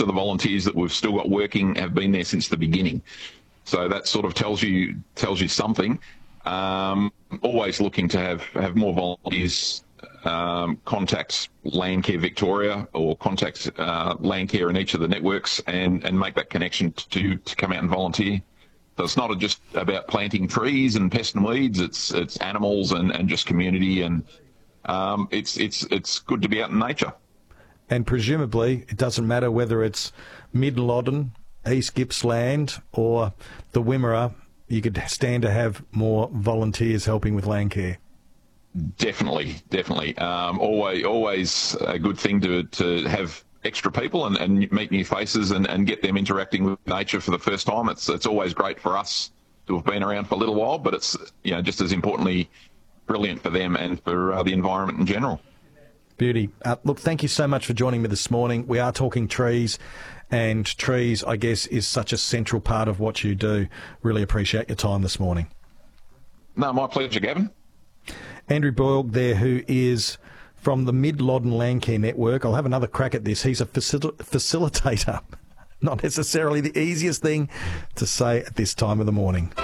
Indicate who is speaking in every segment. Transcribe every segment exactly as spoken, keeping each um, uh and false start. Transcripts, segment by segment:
Speaker 1: of the volunteers that we've still got working have been there since the beginning. So that sort of tells you tells you something. Um, always looking to have, have more volunteers um, contact Landcare Victoria or contact uh, Landcare in each of the networks and, and make that connection to, to come out and volunteer. So it's not just about planting trees and pest and weeds, it's it's animals and, and just community, and um, it's it's it's good to be out in nature.
Speaker 2: And presumably it doesn't matter whether it's Mid-Loddon, East Gippsland or the Wimmera, you could stand to have more volunteers helping with Landcare.
Speaker 1: Definitely, definitely. Um, always, always a good thing to to have extra people and, and meet new faces and, and get them interacting with nature for the first time. It's it's always great for us to have been around for a little while, but it's, you know, just as importantly brilliant for them and for uh, the environment in general.
Speaker 2: Beauty. Uh, look, thank you so much for joining me this morning. We are talking trees, and trees, I guess, is such a central part of what you do. Really appreciate your time this morning.
Speaker 1: No, my pleasure, Gavin.
Speaker 2: Andrew Boyle there, who is from the Mid-Loddon Landcare Network. I'll have another crack at this. He's a facil- facilitator. Not necessarily the easiest thing to say at this time of the morning.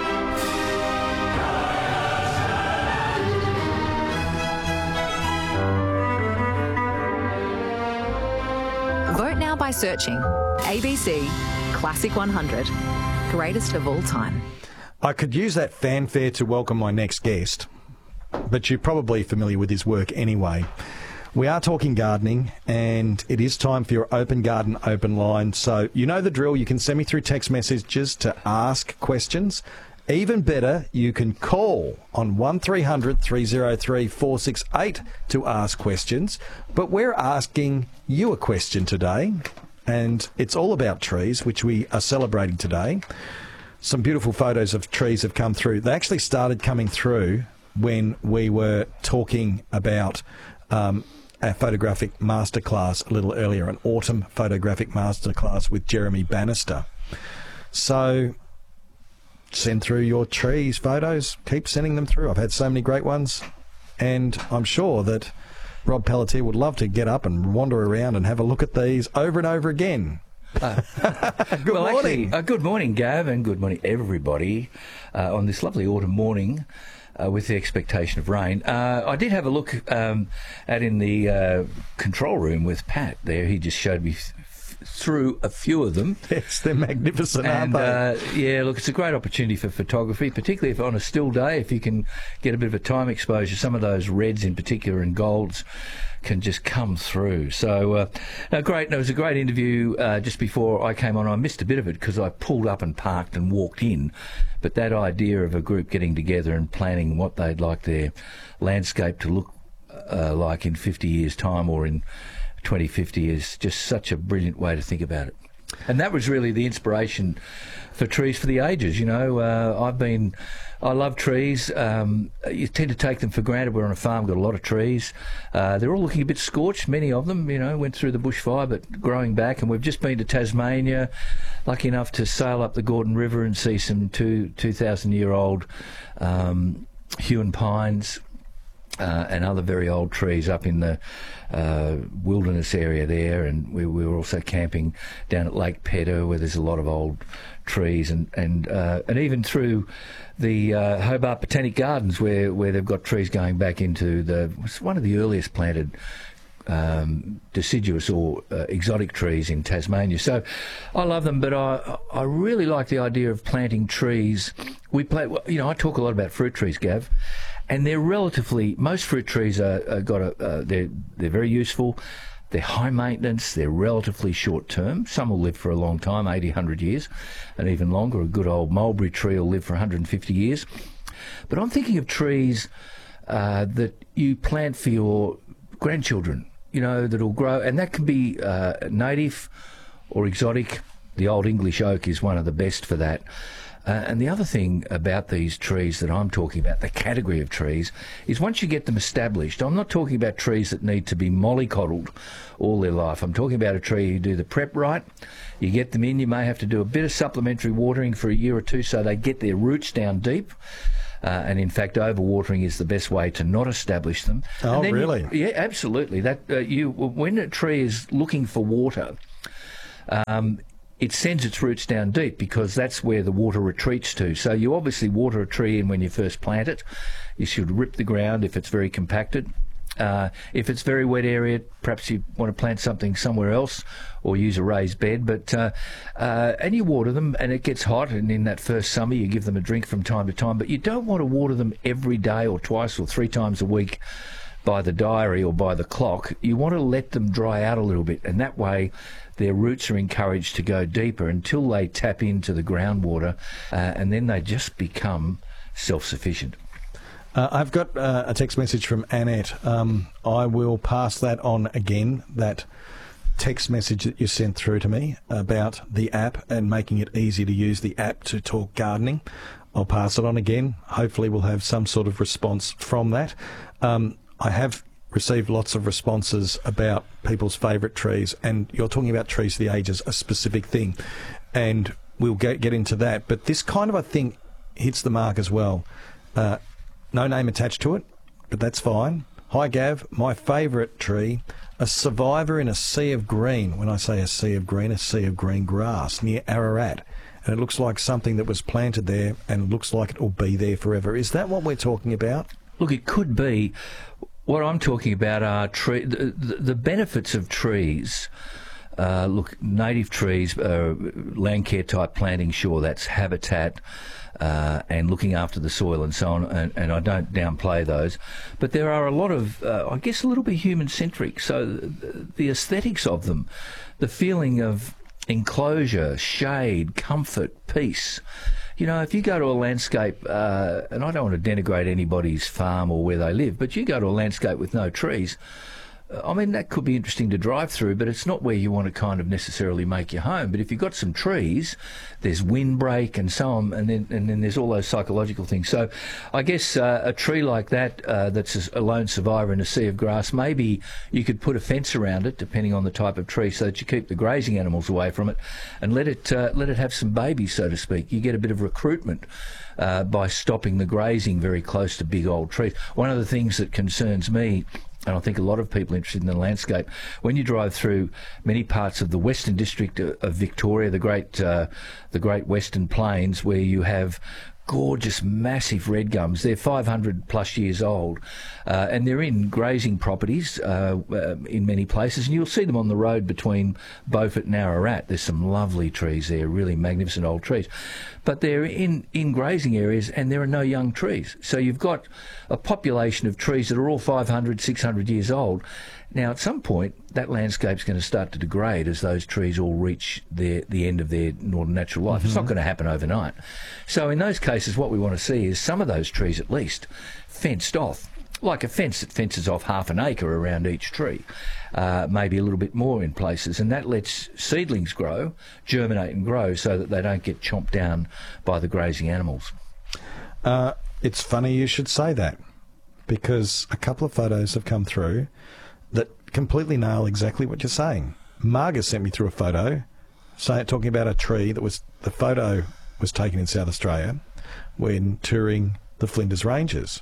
Speaker 3: Vote now by searching A B C Classic one hundred, greatest of all time.
Speaker 2: I could use that fanfare to welcome my next guest, but you're probably familiar with his work anyway. We are talking gardening, and it is time for your Open Garden Open Line. So you know the drill. You can send me through text messages to ask questions. Even better, you can call on one three hundred three oh three four six eight to ask questions. But we're asking you a question today, and it's all about trees, which we are celebrating today. Some beautiful photos of trees have come through. They actually started coming through when we were talking about um, a photographic masterclass a little earlier, an autumn photographic masterclass with Jeremy Bannister. So send through your trees photos. Keep sending them through. I've had so many great ones, and I'm sure that Rob Pelletier would love to get up and wander around and have a look at these over and over again.
Speaker 4: Uh,
Speaker 2: good
Speaker 4: well,
Speaker 2: morning.
Speaker 4: Actually, uh, good morning, Gav, and good morning, everybody, uh, on this lovely autumn morning uh, with the expectation of rain. Uh, I did have a look um, at in the uh, control room with Pat there. He just showed me th- through a few of them.
Speaker 2: Yes, they're magnificent,
Speaker 4: and,
Speaker 2: aren't they?
Speaker 4: Uh, yeah, look, it's a great opportunity for photography, particularly if on a still day, if you can get a bit of a time exposure. Some of those reds in particular and golds can just come through. So, uh, no, great. No, it was a great interview uh, just before I came on. I missed a bit of it because I pulled up and parked and walked in. But that idea of a group getting together and planning what they'd like their landscape to look uh, like in fifty years' time or in twenty fifty is just such a brilliant way to think about it. And that was really the inspiration for Trees for the Ages. You know, uh, I've been, I love trees. Um, you tend to take them for granted. We're on a farm, got a lot of trees. Uh, they're all looking a bit scorched, many of them, you know, went through the bushfire, but growing back. And we've just been to Tasmania, lucky enough to sail up the Gordon River and see some two, 2,000-year-old um, Huon pines. Uh, and other very old trees up in the uh, wilderness area there, and we, we were also camping down at Lake Pedder where there's a lot of old trees, and and uh, and even through the uh, Hobart Botanic Gardens where, where they've got trees going back into the it's one of the earliest planted um, deciduous or uh, exotic trees in Tasmania. So I love them, but I I really like the idea of planting trees. We plant, you know, I talk a lot about fruit trees, Gav. And they're relatively, most fruit trees are, are got a, uh, they're they're very useful. They're high maintenance. They're relatively short term. Some will live for a long time, eighty, one hundred years, and even longer. A good old mulberry tree will live for one hundred fifty years. But I'm thinking of trees uh, that you plant for your grandchildren. You know, that'll grow, and that can be uh, native or exotic. The old English oak is one of the best for that. Uh, and the other thing about these trees that I'm talking about, the category of trees, is once you get them established, I'm not talking about trees that need to be mollycoddled all their life. I'm talking about a tree you do the prep right, you get them in, you may have to do a bit of supplementary watering for a year or two so they get their roots down deep. Uh, and in fact, overwatering is the best way to not establish them.
Speaker 2: Oh, really?
Speaker 4: You, yeah, absolutely. That uh, you when a tree is looking for water, um, it sends its roots down deep because that's where the water retreats to. So you obviously water a tree in when you first plant it. You should rip the ground if it's very compacted. Uh, if it's very wet area, perhaps you want to plant something somewhere else or use a raised bed. But uh, uh, and you water them, and it gets hot, and in that first summer you give them a drink from time to time. But you don't want to water them every day or twice or three times a week by the diary or by the clock. You want to let them dry out a little bit, and that way their roots are encouraged to go deeper until they tap into the groundwater, uh, and then they just become self-sufficient.
Speaker 2: Uh, I've got uh, a text message from Annette. Um, I will pass that on again, that text message that you sent through to me about the app and making it easy to use the app to talk gardening. I'll pass it on again. Hopefully we'll have some sort of response from that. Um, I have received lots of responses about people's favourite trees, and you're talking about trees for the ages, a specific thing, and we'll get, get into that. But this kind of, I think, hits the mark as well. Uh, no name attached to it, but that's fine. Hi Gav, my favourite tree, a survivor in a sea of green. When I say a sea of green, a sea of green grass near Ararat. And it looks like something that was planted there and looks like it will be there forever. Is that what we're talking about?
Speaker 4: Look, it could be. What I'm talking about are tree, the, the, the benefits of trees. Uh, look, native trees, uh, land care type planting, sure, that's habitat uh, and looking after the soil and so on, and, and I don't downplay those. But there are a lot of, uh, I guess, a little bit human-centric. So the, the aesthetics of them, the feeling of enclosure, shade, comfort, peace. You know, if you go to a landscape, uh, and I don't want to denigrate anybody's farm or where they live, but you go to a landscape with no trees, I mean, that could be interesting to drive through, but it's not where you want to kind of necessarily make your home. But if you've got some trees, there's windbreak and so on, and then and then there's all those psychological things. So I guess uh, a tree like that, uh, that's a lone survivor in a sea of grass, maybe you could put a fence around it, depending on the type of tree, so that you keep the grazing animals away from it, and let it uh, let it have some babies, so to speak. You get a bit of recruitment uh, by stopping the grazing very close to big old trees. One of the things that concerns me, and I think a lot of people interested in the landscape, when you drive through many parts of the Western District of Victoria, the great, uh, the Great Western Plains, where you have gorgeous, massive red gums. They're five hundred plus years old, uh, and they're in grazing properties uh, uh, in many places, and you'll see them on the road between Beaufort and Ararat. There's some lovely trees there, really magnificent old trees. But they're in, in grazing areas, and there are no young trees. So you've got a population of trees that are all five hundred, six hundred years old. Now, at some point, that landscape's going to start to degrade as those trees all reach their, the end of their northern natural life. Mm-hmm. It's not going to happen overnight. So in those cases, what we want to see is some of those trees, at least, fenced off, like a fence that fences off half an acre around each tree, uh, maybe a little bit more in places, and that lets seedlings grow, germinate and grow, so that they don't get chomped down by the grazing animals.
Speaker 2: Uh, it's funny you should say that, because a couple of photos have come through that completely nail exactly what you're saying. Marga sent me through a photo say, talking about a tree that was, the photo was taken in South Australia when touring the Flinders Ranges.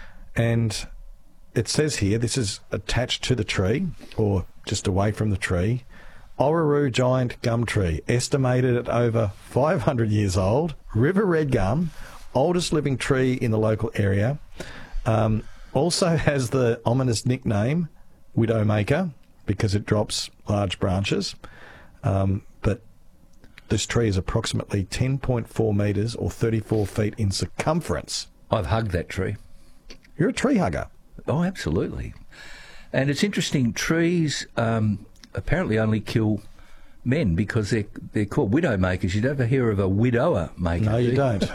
Speaker 2: And it says here, this is attached to the tree, or just away from the tree, Orroroo giant gum tree, estimated at over five hundred years old, river red gum, oldest living tree in the local area. Um, also has the ominous nickname Widowmaker, because it drops large branches. Um, but this tree is approximately ten point four metres or thirty-four feet in circumference.
Speaker 4: I've hugged that tree.
Speaker 2: You're a tree hugger.
Speaker 4: Oh, absolutely. And it's interesting, trees um, apparently only kill men because they're, they're called widowmakers. You never hear of a widower maker.
Speaker 2: No, you
Speaker 4: do
Speaker 2: don't.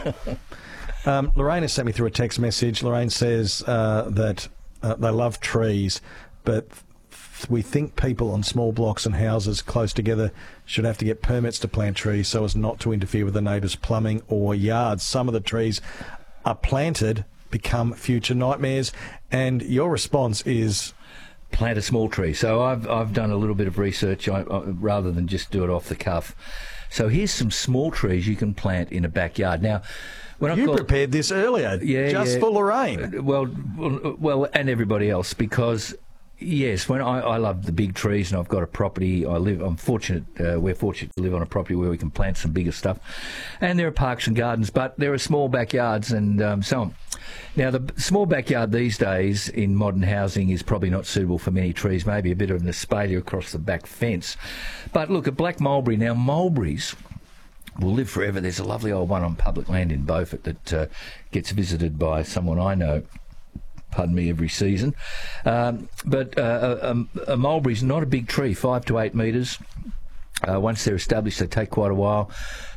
Speaker 2: um, Lorraine has sent me through a text message. Lorraine says uh, that uh, they love trees, but we think people on small blocks and houses close together should have to get permits to plant trees so as not to interfere with the neighbours' plumbing or yards. Some of the trees are planted, become future nightmares, and your response is
Speaker 4: plant a small tree. So I've I've done a little bit of research I, I, rather than just do it off the cuff. So here's some small trees you can plant in a backyard. Now, when I
Speaker 2: you
Speaker 4: got,
Speaker 2: prepared this earlier,
Speaker 4: yeah,
Speaker 2: just
Speaker 4: yeah,
Speaker 2: for Lorraine.
Speaker 4: Well, well, and everybody else, because Yes, when I, I love the big trees, and I've got a property. I live. I'm fortunate. Uh, we're fortunate to live on a property where we can plant some bigger stuff, and there are parks and gardens, but there are small backyards and um, so on. Now, the small backyard these days in modern housing is probably not suitable for many trees. Maybe a bit of an espalier across the back fence, but look at black mulberry. Now, mulberries will live forever. There's a lovely old one on public land in Beaufort that uh, gets visited by someone I know. Pardon me, every season. Um, but uh, a, a mulberry's not a big tree, five to eight metres. Uh, once they're established, they take quite a while.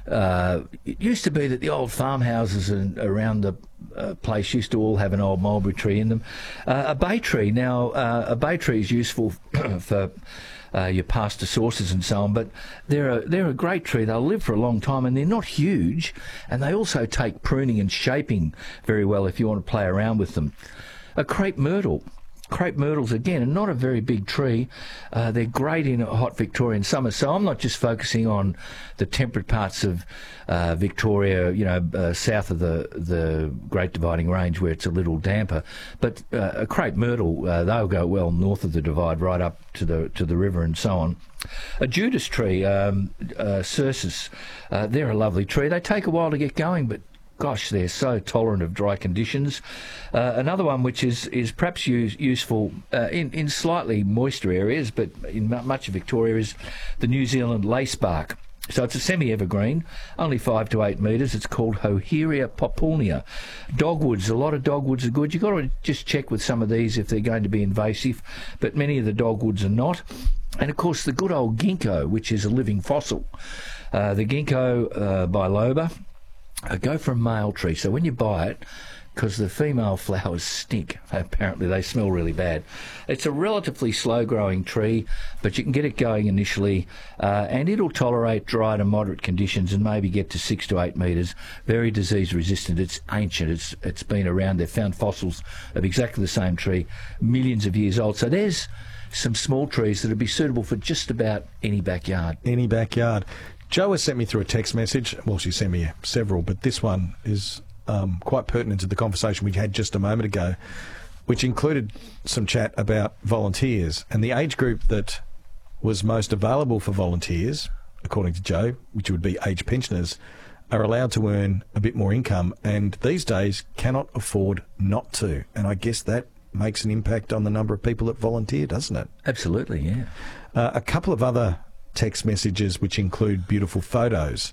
Speaker 4: Uh, it used to be that the old farmhouses and around the uh, place used to all have an old mulberry tree in them. Uh, a bay tree, now, uh, a bay tree is useful for uh, your pasta sauces and so on, but they're a, they're a great tree. They'll live for a long time, and they're not huge, and they also take pruning and shaping very well if you want to play around with them. A crepe myrtle. Crepe myrtles, again, are not a very big tree. Uh, they're great in a hot Victorian summer. So I'm not just focusing on the temperate parts of uh, Victoria, you know, uh, south of the the Great Dividing Range where it's a little damper. But uh, a crepe myrtle, uh, they'll go well north of the Divide, right up to the to the river and so on. A Judas tree, um, uh, Cercis, uh, they're a lovely tree. They take a while to get going, but gosh, they're so tolerant of dry conditions. Uh, another one which is, is perhaps use, useful uh, in, in slightly moister areas, but in m- much of Victoria, is the New Zealand lacebark. So it's a semi-evergreen, only five to eight metres. It's called Hoheria populnea. Dogwoods, a lot of dogwoods are good. You've got to just check with some of these if they're going to be invasive, but many of the dogwoods are not. And, of course, the good old ginkgo, which is a living fossil. Uh, the ginkgo uh, biloba. Uh, go for a male tree. So when you buy it, because the female flowers stink, apparently they smell really bad. It's a relatively slow-growing tree, but you can get it going initially, uh, and it'll tolerate dry to moderate conditions and maybe get to six to eight metres. Very disease-resistant. It's ancient. It's It's been around. They've found fossils of exactly the same tree, millions of years old. So there's some small trees that would be suitable for just about any backyard.
Speaker 2: Any backyard. Jo has sent me through a text message. Well, she sent me several, but this one is um, quite pertinent to the conversation we had just a moment ago, which included some chat about volunteers. And the age group that was most available for volunteers, according to Jo, which would be age pensioners, are allowed to earn a bit more income, and these days cannot afford not to. And I guess that makes an impact on the number of people that volunteer, doesn't it?
Speaker 4: Absolutely, yeah.
Speaker 2: Uh, a couple of other text messages which include beautiful photos,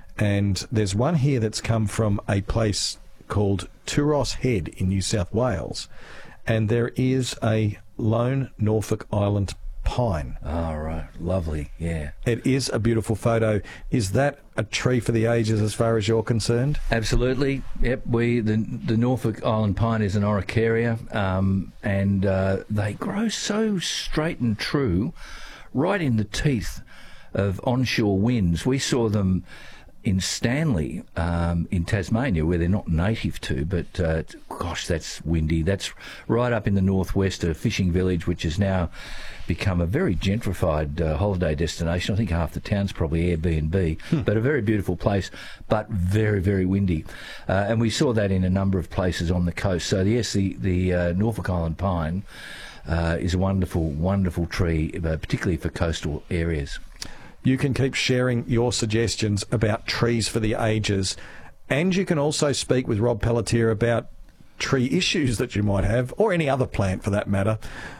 Speaker 2: and there's one here that's come from a place called Turos Head in New South Wales, and there is a lone Norfolk Island pine.
Speaker 4: Oh, right. Lovely, yeah.
Speaker 2: It is a beautiful photo. Is that a tree for the ages as far as you're concerned?
Speaker 4: Absolutely. Yep. We the the Norfolk Island pine is an Araucaria, um, and uh, they grow so straight and true, right in the teeth of onshore winds. We saw them in Stanley, um, in Tasmania, where they're not native to, but uh, gosh, that's windy. That's right up in the northwest, a fishing village which has now become a very gentrified uh, holiday destination. I think half the town's probably Airbnb, hmm. but a very beautiful place, but very, very windy. Uh, and we saw that in a number of places on the coast. So yes, the, the uh, Norfolk Island pine uh, is a wonderful, wonderful tree, uh, particularly for coastal areas.
Speaker 2: You can keep sharing your suggestions about trees for the ages, and you can also speak with Rob Pelletier about tree issues that you might have, or any other plant for that matter,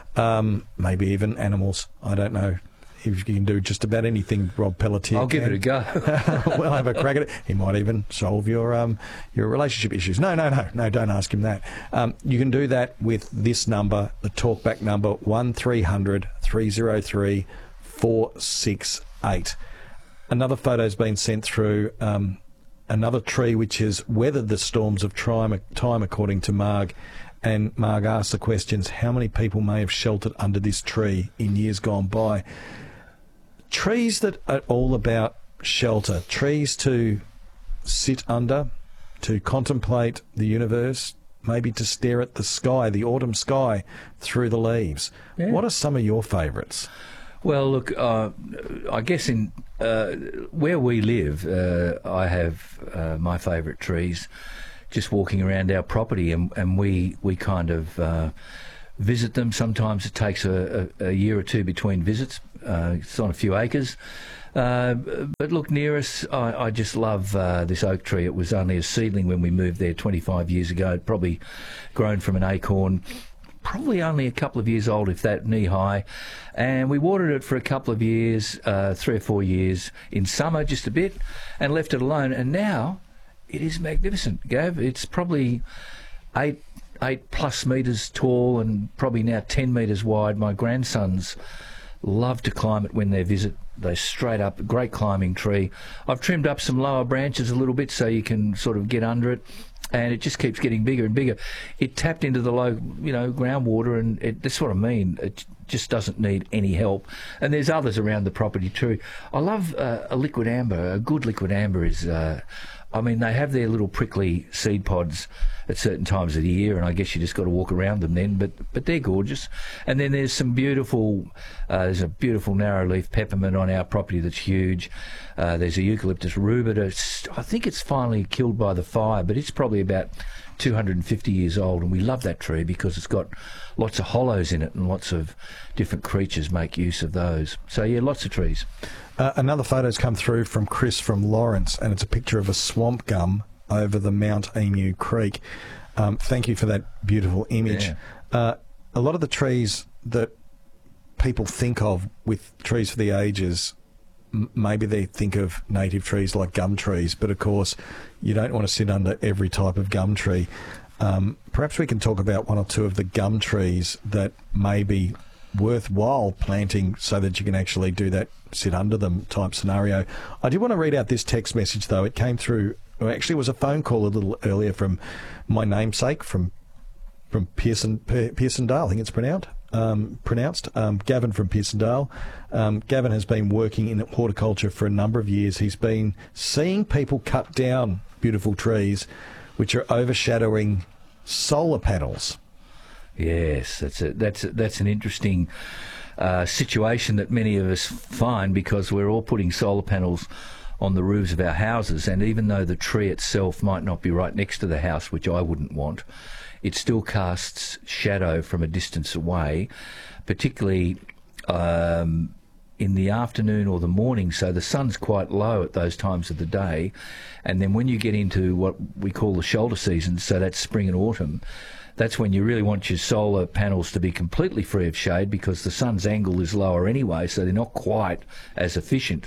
Speaker 2: um, maybe even animals. I don't know if you can do just about anything, Rob Pelletier.
Speaker 4: I'll give
Speaker 2: can.
Speaker 4: it a go.
Speaker 2: We'll have a crack at it. He might even solve your um, your relationship issues. No, no, no, no, don't ask him that. Um, you can do that with this number, the talkback number, one three hundred three oh three four six eight. Another photo's been sent through, um, another tree which has weathered the storms of time, time according to Marg. And Marg asked the questions, how many people may have sheltered under this tree in years gone by? Trees that are all about shelter, trees to sit under, to contemplate the universe, maybe to stare at the sky, the autumn sky, through the leaves. Yeah. What are some of your favourites?
Speaker 4: Well, look, uh, I guess in uh, where we live, uh, I have uh, my favourite trees just walking around our property, and, and we, we kind of uh, visit them. Sometimes it takes a, a, a year or two between visits. Uh, it's on a few acres. Uh, but look, near us, I, I just love uh, this oak tree. It was only a seedling when we moved there twenty-five years ago. It probably grown from an acorn, probably only a couple of years old, if that, knee high. And we watered it for a couple of years, uh, three or four years, in summer just a bit, and left it alone. And now it is magnificent, Gav. It's probably eight, eight plus metres tall and probably now ten metres wide. My grandsons love to climb it when they visit. They straight up, great climbing tree. I've trimmed up some lower branches a little bit so you can sort of get under it, and it just keeps getting bigger and bigger. It tapped into the low, you know, groundwater, and it, that's what I mean. It just doesn't need any help. And there's others around the property too. I love uh, a liquid amber. A good liquid amber is, uh, I mean, they have their little prickly seed pods at certain times of the year, and I guess you just got to walk around them then, but but they're gorgeous. And then there's some beautiful, uh, there's a beautiful narrow leaf peppermint on our property that's huge. Uh, there's a eucalyptus rubida. It's, I think it's finally killed by the fire, but it's probably about two hundred fifty years old, and we love that tree because it's got lots of hollows in it, and lots of different creatures make use of those. So yeah, lots of trees.
Speaker 2: Uh, another photo's come through from Chris from Lawrence, and it's a picture of a swamp gum over the Mount Emu Creek. Um, thank you for that beautiful image.
Speaker 4: Yeah.
Speaker 2: Uh, a lot of the trees that people think of with trees for the ages, m- maybe they think of native trees like gum trees, but of course you don't want to sit under every type of gum tree. Um, perhaps we can talk about one or two of the gum trees that may be worthwhile planting so that you can actually do that sit under them type scenario. I do want to read out this text message though. It came through, well, actually it was a phone call a little earlier from my namesake from from Pearson Pearsondale, I think it's pronounced. Um, pronounced um, Gavin from Pearsondale. Um, Gavin has been working in horticulture for a number of years. He's been seeing people cut down beautiful trees which are overshadowing solar panels.
Speaker 4: Yes, that's a, that's a, that's an interesting uh, situation that many of us find, because we're all putting solar panels on the roofs of our houses, and even though the tree itself might not be right next to the house, which I wouldn't want, it still casts shadow from a distance away, particularly um, in the afternoon or the morning. So the sun's quite low at those times of the day, and then when you get into what we call the shoulder seasons, so that's spring and autumn, that's when you really want your solar panels to be completely free of shade, because the sun's angle is lower anyway, so they're not quite as efficient.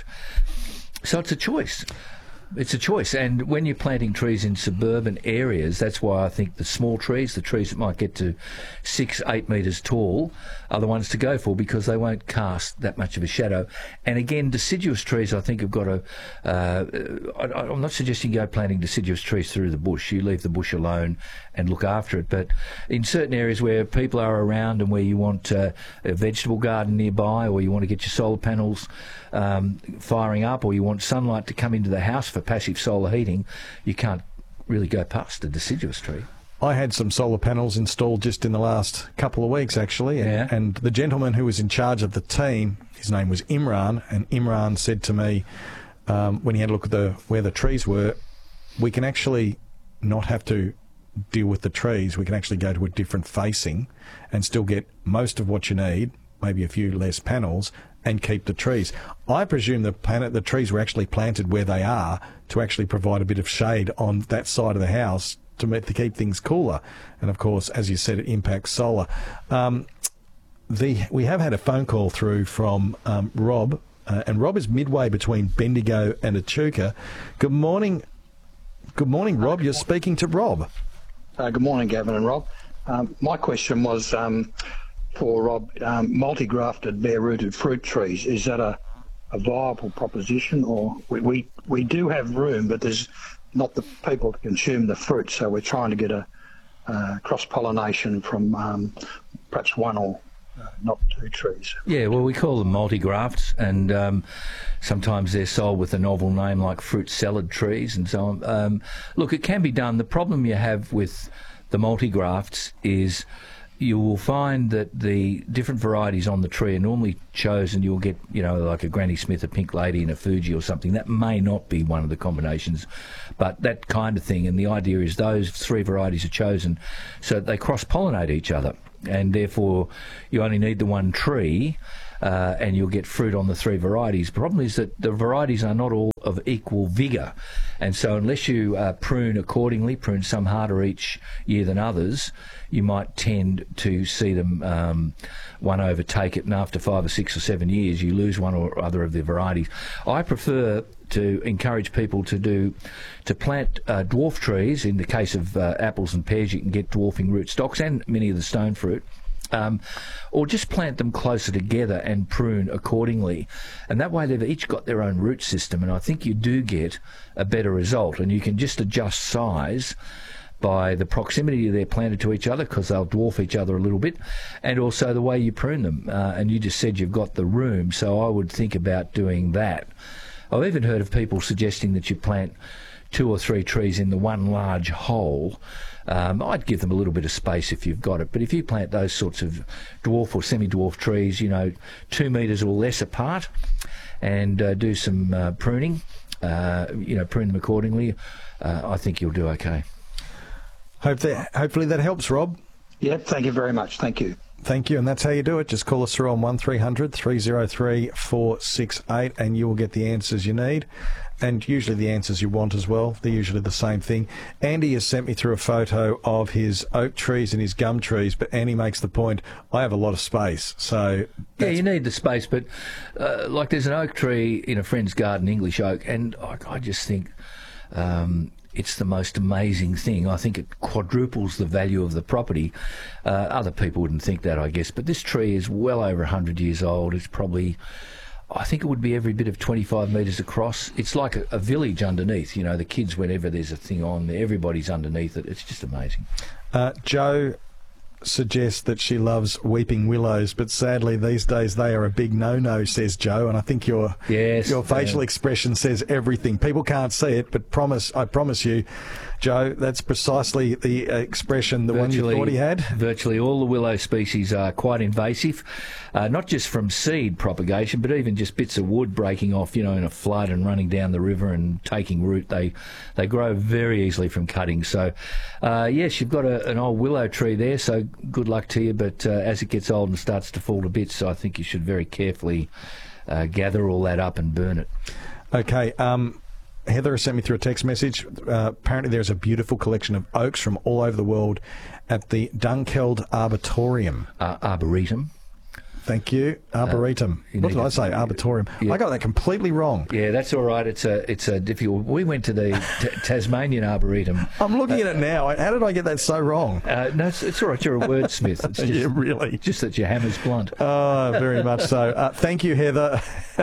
Speaker 4: So it's a choice. It's a choice. And when you're planting trees in suburban areas, that's why I think the small trees, the trees that might get to six, eight metres tall, are the ones to go for, because they won't cast that much of a shadow. And again, deciduous trees, I think, have got a... Uh, I, I'm not suggesting go planting deciduous trees through the bush. You leave the bush alone and look after it. But in certain areas where people are around and where you want uh, a vegetable garden nearby, or you want to get your solar panels um, firing up, or you want sunlight to come into the house for passive solar heating, you can't really go past a deciduous tree.
Speaker 2: I had some solar panels installed just in the last couple of weeks, actually, and,
Speaker 4: yeah.
Speaker 2: and the gentleman who was in charge of the team, his name was Imran, and Imran said to me, um, when he had a look at the where the trees were, we can actually not have to deal with the trees. We can actually go to a different facing and still get most of what you need, maybe a few less panels, and keep the trees. I presume the planet, the trees were actually planted where they are to actually provide a bit of shade on that side of the house to, make, to keep things cooler. And of course, as you said, it impacts solar. Um, the we have had a phone call through from um, Rob, uh, and Rob is midway between Bendigo and Echuca. Good morning. Good morning, Rob. You're speaking to Rob.
Speaker 5: Uh, good morning, Gavin and Rob. Um, my question was um, for Rob, um, multi-grafted bare-rooted fruit trees, is that a, a viable proposition? Or we, we, we do have room, but there's not the people to consume the fruit, so we're trying to get a uh, cross-pollination from um, perhaps one or uh, not two trees.
Speaker 4: Yeah, well, we call them multi-grafts, and um, sometimes they're sold with a novel name like fruit salad trees and so on. Um, look, it can be done. The problem you have with the multi-grafts is you will find that the different varieties on the tree are normally chosen. You'll get, you know, like a Granny Smith, a Pink Lady, and a Fuji or something. That may not be one of the combinations, but that kind of thing. And the idea is those three varieties are chosen so that they cross-pollinate each other, and therefore you only need the one tree. Uh, and you'll get fruit on the three varieties. The problem is that the varieties are not all of equal vigour, and so unless you uh, prune accordingly, prune some harder each year than others, you might tend to see them um, one overtake it, and after five or six or seven years you lose one or other of the varieties. I prefer to encourage people to do to plant uh, dwarf trees. In the case of uh, apples and pears, you can get dwarfing rootstocks and many of the stone fruit. Um, or just plant them closer together and prune accordingly. And that way they've each got their own root system, and I think you do get a better result. And you can just adjust size by the proximity they're planted to each other, because they'll dwarf each other a little bit, and also the way you prune them. Uh, and you just said you've got the room, so I would think about doing that. I've even heard of people suggesting that you plant two or three trees in the one large hole. Um, I'd give them a little bit of space if you've got it, but if you plant those sorts of dwarf or semi-dwarf trees, you know, two metres or less apart, and uh, do some uh, pruning, uh, you know, prune them accordingly, uh, I think you'll do okay.
Speaker 2: Hope that, hopefully that helps, Rob.
Speaker 5: Yeah, thank you very much. Thank you.
Speaker 2: Thank you, and that's how you do it. Just call us through on one three hundred three oh three four six eight and you will get the answers you need, and usually the answers you want as well. They're usually the same thing. Andy has sent me through a photo of his oak trees and his gum trees, but Andy makes the point, I have a lot of space, so...
Speaker 4: Yeah, you need the space, but uh, like there's an oak tree in a friend's garden, English oak, and I, I just think... Um, It's the most amazing thing. I think it quadruples the value of the property. Uh, other people wouldn't think that, I guess. But this tree is well over one hundred years old. It's probably, I think it would be every bit of twenty-five metres across. It's like a, a village underneath. You know, the kids, whenever there's a thing on there, everybody's underneath it. It's just amazing.
Speaker 2: Uh, Joe suggests that she loves weeping willows, but sadly these days they are a big no-no, says Joe, and I think your
Speaker 4: yes,
Speaker 2: your facial
Speaker 4: yeah.
Speaker 2: expression says everything. People can't see it, but promise, I promise you, Joe, that's precisely the uh, expression, the virtually, one you thought he had.
Speaker 4: Virtually all the willow species are quite invasive, uh, not just from seed propagation, but even just bits of wood breaking off, you know, in a flood and running down the river and taking root. They they grow very easily from cutting. So, uh, yes, you've got a, an old willow tree there, so good luck to you, but uh, as it gets old and starts to fall to bits, I think you should very carefully uh, gather all that up and burn it.
Speaker 2: Okay, um... Heather has sent me through a text message. Uh, apparently there's a beautiful collection of oaks from all over the world at the Dunkeld Arboretum.
Speaker 4: Uh, Arboretum.
Speaker 2: Thank you. Arboretum.
Speaker 4: Uh,
Speaker 2: what did I say? Arboretum. Yeah. I got that completely wrong.
Speaker 4: Yeah, that's all right. It's a it's a difficult. We went to the t- Tasmanian Arboretum.
Speaker 2: I'm looking uh, at it now. How did I get that so wrong?
Speaker 4: Uh, no, it's, it's all right. You're a wordsmith. It's just,
Speaker 2: yeah, really.
Speaker 4: Just that your hammer's blunt.
Speaker 2: Oh, very much so. Uh, thank you, Heather.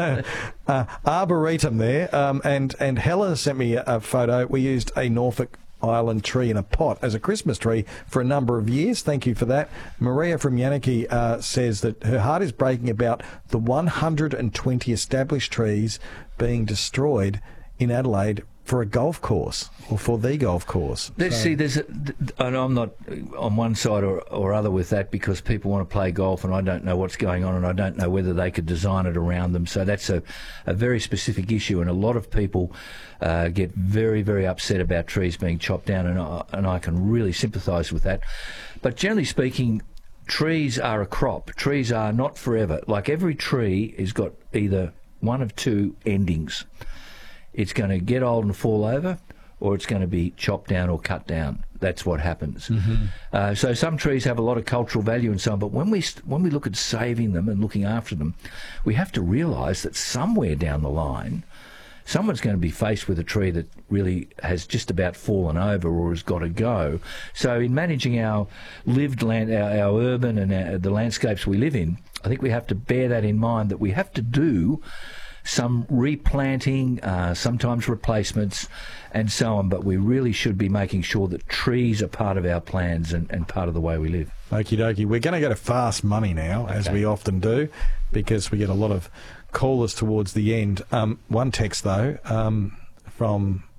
Speaker 2: uh, Arboretum there. Um, and, and Helen sent me a, a photo. We used a Norfolk Island tree in a pot as a Christmas tree for a number of years. Thank you for that. Maria from Yanaki uh, says that her heart is breaking about the one hundred twenty established trees being destroyed in Adelaide for a golf course, or for the golf course.
Speaker 4: Let's
Speaker 2: so.
Speaker 4: see, there's a, and I'm not on one side or, or other with that, because people want to play golf and I don't know what's going on and I don't know whether they could design it around them. So that's a, a very specific issue, and a lot of people uh, get very, very upset about trees being chopped down, and I, and I can really sympathise with that. But generally speaking, trees are a crop. Trees are not forever. Like every tree has got either one of two endings. It's going to get old and fall over, or it's going to be chopped down or cut down. That's what happens. Mm-hmm. Uh, so some trees have a lot of cultural value and so on, but when we when we look at saving them and looking after them, we have to realise that somewhere down the line, someone's going to be faced with a tree that really has just about fallen over or has got to go. So in managing our lived land, our, our urban and our, the landscapes we live in, I think we have to bear that in mind, that we have to do some replanting, uh, sometimes replacements, and so on, but we really should be making sure that trees are part of our plans and, and part of the way we live.
Speaker 2: Okie dokie. We're going to go to fast money now, okay, as we often do, because we get a lot of callers towards the end. Um, one text, though, um, from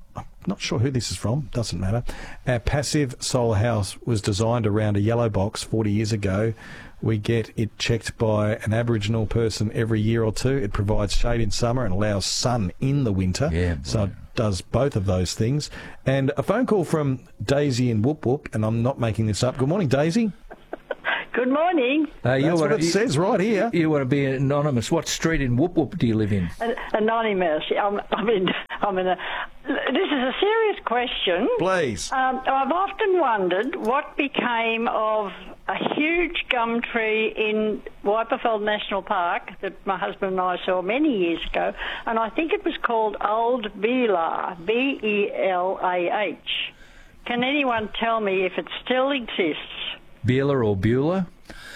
Speaker 2: not sure who this is from, doesn't matter. Our passive solar house was designed around a yellow box forty years ago. We get it checked by an Aboriginal person every year or two. It provides shade in summer and allows sun in the winter.
Speaker 4: Yeah,
Speaker 2: so it does both of those things. And a phone call from Daisy in Whoop Whoop, and I'm not making this up. Good morning, Daisy.
Speaker 6: Good morning.
Speaker 4: Uh, you
Speaker 2: That's
Speaker 4: want
Speaker 2: what it
Speaker 4: you,
Speaker 2: says right here.
Speaker 4: You want to be anonymous. What street in Whoop Whoop do you live in?
Speaker 6: An- Anonymous. I'm, I'm in. I'm in a. This is a serious question.
Speaker 2: Please.
Speaker 6: Um, I've often wondered what became of a huge gum tree in Wyperfeld National Park that my husband and I saw many years ago, and I think it was called Old Bela, B E L A H. Can anyone tell me if it still exists?
Speaker 4: Beulah or Beulah?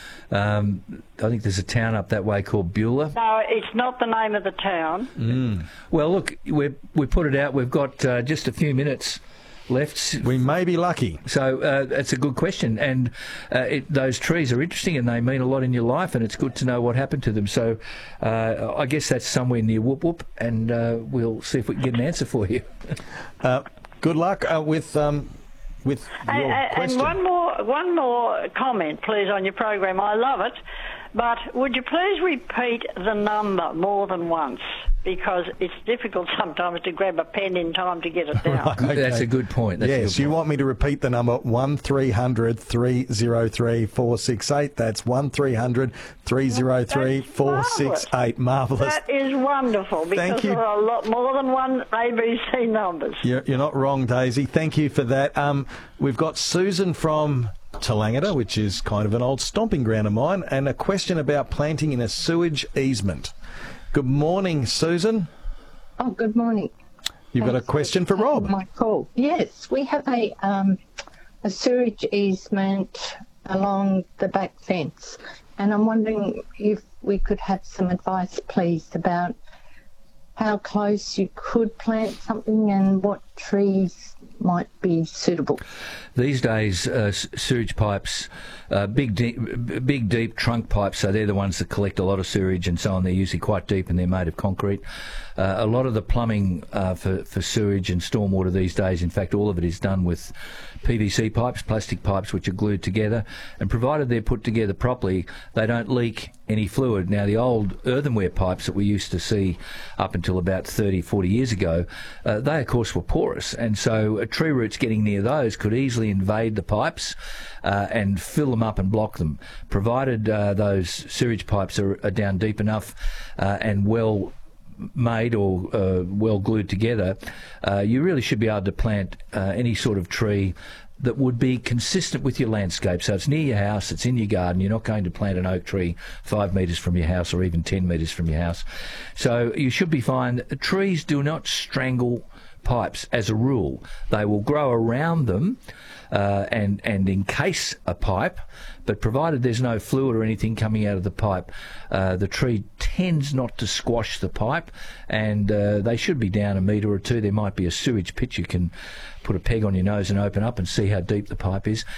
Speaker 4: Um, I think there's a town up that way called Beulah.
Speaker 6: No, it's not the name of the town.
Speaker 4: Mm. Well, look, we we put it out. We've got uh, just a few minutes left.
Speaker 2: We may be lucky.
Speaker 4: So uh, that's a good question, and uh, it, those trees are interesting and they mean a lot in your life, and it's good to know what happened to them. So uh, I guess that's somewhere near Whoop Whoop, and uh, we'll see if we can get an answer for you.
Speaker 2: uh, good luck uh, with um, with your
Speaker 6: and,
Speaker 2: question.
Speaker 6: and one more, one more comment, please, on your program. I love it, but would you please repeat the number more than once? Because it's difficult sometimes to grab a pen in time to get it down.
Speaker 2: Right, okay.
Speaker 4: That's a good point. That's
Speaker 2: yes,
Speaker 4: a good
Speaker 2: you
Speaker 4: point.
Speaker 2: want me to repeat the number one three hundred three oh three four six eight. That's one three hundred three oh three four six eight. Marvellous.
Speaker 6: That is wonderful, because
Speaker 2: Thank you.
Speaker 6: there are a lot more than one A B C numbers.
Speaker 2: You're, you're not wrong, Daisy. Thank you for that. Um, we've got Susan from Talangata, which is kind of an old stomping ground of mine, and a question about planting in a sewage easement. Good morning, Susan.
Speaker 7: Oh, good morning.
Speaker 2: You've got a question for Rob.
Speaker 7: My call. Yes, we have a um, a sewage easement along the back fence, and I'm wondering if we could have some advice, please, about how close you could plant something and what trees might be suitable.
Speaker 4: These days, uh, sewage pipes, uh, big, deep, big, deep trunk pipes, so they're the ones that collect a lot of sewage and so on. They're usually quite deep and they're made of concrete. Uh, a lot of the plumbing uh, for, for sewage and stormwater these days, in fact, all of it is done with P V C pipes, plastic pipes, which are glued together. And provided they're put together properly, they don't leak any fluid. Now, the old earthenware pipes that we used to see up until about thirty, forty years ago, uh, they, of course, were porous. And so uh, tree roots getting near those could easily invade the pipes uh, and fill them up and block them, provided uh, those sewage pipes are, are down deep enough uh, and well made or uh, well glued together. Uh, you really should be able to plant uh, any sort of tree that would be consistent with your landscape. So it's near your house, it's in your garden. You're not going to plant an oak tree five metres from your house or even ten metres from your house. So you should be fine. Trees do not strangle pipes as a rule. They will grow around them uh, and, and encase a pipe, but provided there's no fluid or anything coming out of the pipe, uh, the tree tends not to squash the pipe, and uh, they should be down a metre or two. There might be a sewage pit you can put a peg on your nose and open up and see how deep the pipe is.